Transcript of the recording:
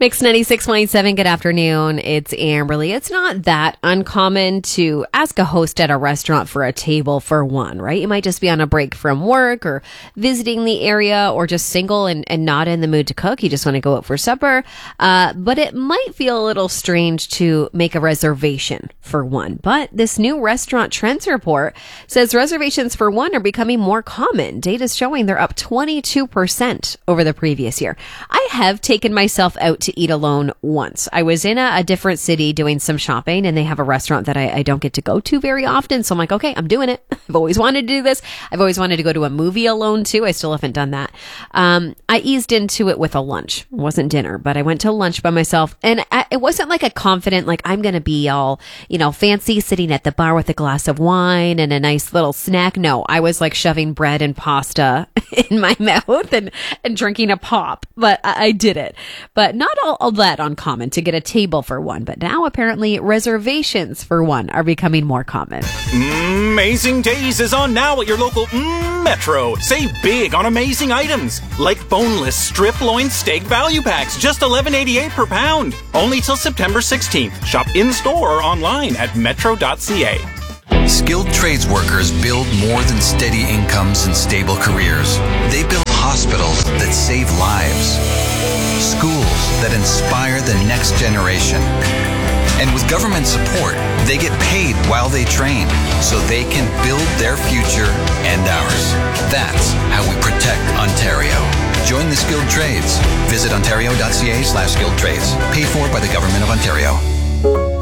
Mix 96.7, good afternoon. It's Amberly. It's not that uncommon to ask a host at a restaurant for a table for one, right? You might just be on a break from work or visiting the area or just single and not in the mood to cook. You just want to go out for supper. But it might feel a little strange to make a reservation for one. But this new restaurant trends report says reservations for one are becoming more common. Data's showing they're up 22% over the previous year. I have taken myself out to eat alone once. I was in a different city doing some shopping, and they have a restaurant that I don't get to go to very often. So I'm like, okay, I'm doing it. I've always wanted to do this. I've always wanted to go to a movie alone too. I still haven't done that. I eased into it with a lunch. It wasn't dinner, but I went to lunch by myself, and it wasn't like a confident, like I'm going to be all, fancy sitting at the bar with a glass of wine and a nice little snack. No, I was like shoving bread and pasta in my mouth and drinking a pop, but I did it. But not all that uncommon to get a table for one. But now apparently reservations for one are becoming more common. Amazing Days is on now at your local Metro. Save big on amazing items like boneless strip loin steak value packs, just $11.88 per pound. Only till September 16th. Shop in-store or online at metro.ca. Skilled trades workers build more than steady incomes and stable careers. They build hospitals that save lives, schools that inspire the next generation. And with government support, they get paid while they train so they can build their future and ours. That's how we protect Ontario. Join the skilled trades. Visit ontario.ca/skilled trades. Paid for by the Government of Ontario.